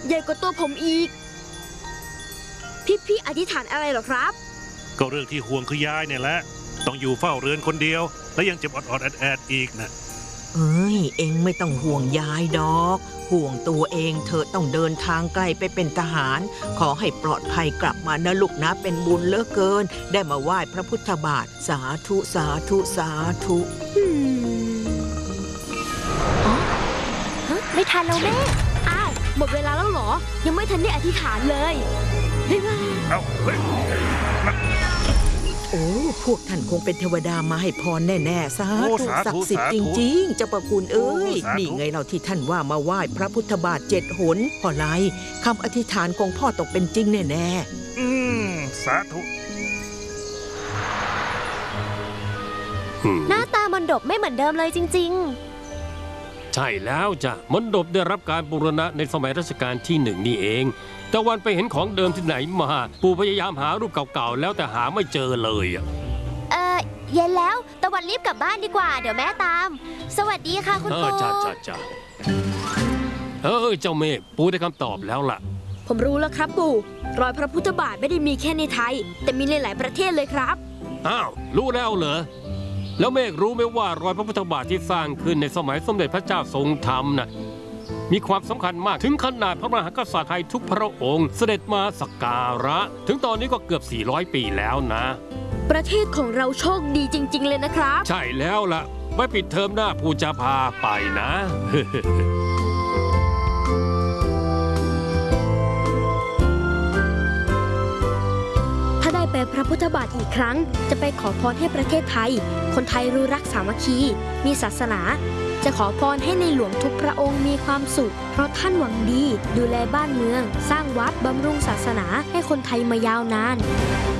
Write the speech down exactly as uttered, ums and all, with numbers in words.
ใหญ่กว่าตัวผมอีกพี่ๆอธิษฐานอะไรหรอครับก็เรื่องที่ห่วงคือยายเนี่ยแหละต้องอยู่เฝ้าเรือนคนเดียวและยังเจ็บอดๆแอดๆอีกนะเอ้ยเองไม่ต้องห่วงยายดอกห่วงตัวเองเธอต้องเดินทางไกลไปเป็นทหารขอให้ปลอดภัยกลับมานะลูกนะเป็นบุญเหลือเกินได้มาไหว้พระพุทธบาทสาธุสาธุสาธุอ๋อฮะไม่ทันแล้วแม่อ้าวหมดเวลาแล้วเหรอยังไม่ทันได้อธิษฐานเลยบ๊ายบายเอ้าเฮ้ยโอ้พวกท่านคงเป็นเทวดามาให้พรแน่ๆสาธุศักดิ์สิทธิ์จริงๆเจ้าประคุณเอ้ยนี่ไงเราที่ท่านว่ามาไหว้พระพุทธบาทเจ็ดหนพ่อไลคำอธิษฐานของพ่อต้องเป็นจริงแน่ๆอืมสาธุหน้าตามนดบไม่เหมือนเดิมเลยจริงๆใช่แล้วจ้ะมนดบได้รับการบูรณะในสมัยรัชกาลที่หนึ่งนี่เองแต่วันไปเห็นของเดิมที่ไหนมาปู่พยายามหารูปเก่าๆแล้วแต่หาไม่เจอเลยอ่ะเออเย็นแล้วตะวันรีบกลับบ้านดีกว่าเดี๋ยวแม่ตามสวัสดีค่ะคุณปู่จ้าจ้าจ้าเออเจ้าเมฆปู่ได้คำตอบแล้วล่ะผมรู้แล้วครับปู่รอยพระพุทธบาทไม่ได้มีแค่ในไทยแต่มีในหลายประเทศเลยครับอ้าวรู้แล้วเหรอแล้วเมฆรู้ไหมว่ารอยพระพุทธบาทที่สร้างขึ้นในสมัยสมเด็จพระเจ้าทรงธรรมน่ะมีความสำคัญมากถึงขนาดพระมหากษัตริย์ไทยทุกพระองค์เสด็จมาสักการะถึงตอนนี้ก็เกือบสี่ร้อยปีแล้วนะประเทศของเราโชคดีจริงๆเลยนะครับใช่แล้วล่ะไว้ปิดเทอมหน้าปู่จะพาไปนะถ้าได้ไปพระพุทธบาทอีกครั้งจะไปขอพรให้ประเทศไทยคนไทยรู้รักสามัคคีมีศาสนาจะขอพรให้ในหลวงทุกพระองค์มีความสุขเพราะท่านหวังดีดูแลบ้านเมืองสร้างวัดบำรุงศาสนาให้คนไทยมายาวนาน